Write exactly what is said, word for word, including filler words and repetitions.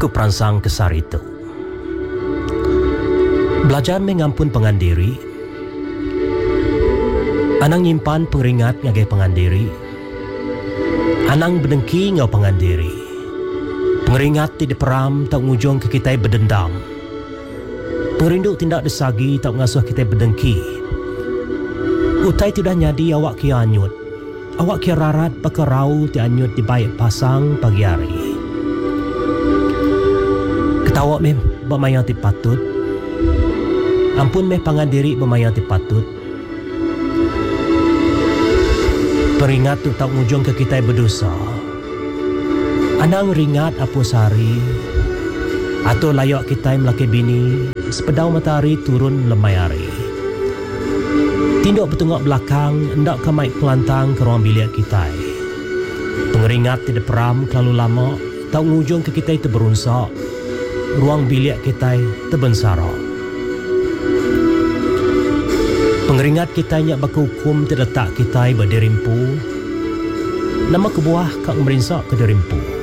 Aku perangsang kesar itu. Belajar mengampun pengandiri. Anang nyimpan pengeringat ngagai pengandiri. Anang berdengki ngau pengandiri. Pengeringat tidak peram tak ngujung ke kita berdendam. Perindu tindak desagi tak ngasuh kita berdengki. Utai tidak nyadi awak kia anyut. Awak kia rarat pakai rau ti anyut di baik pasang pagi hari. Ketawa meh bermayang ti patut. Ampun meh pangandiri bermayang ti patut. Peringat tu tak ngujung ke kita berdosa. Anang ringat apa sehari. Atau layak kita melaki bini. Sepedau matahari turun lemai hari. Tinduk bertengok belakang, hendak ke maik pelantang ke ruang bilik kita. Pengeringat tidak peram terlalu lama, tak ngujung ke kita itu berunsak. Ruang bilik kita terbensara. Pengeringat kita nyak berhukum terletak kita berderimpu. Nama kebuah kak merinsak ke derimpu.